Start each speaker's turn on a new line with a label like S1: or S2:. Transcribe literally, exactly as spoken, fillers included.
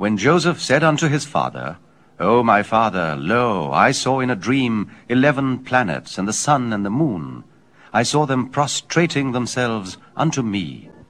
S1: When Joseph said unto his father, O my father, lo, I saw in a dream eleven planets, and the sun and the moon. I saw them prostrating themselves unto me.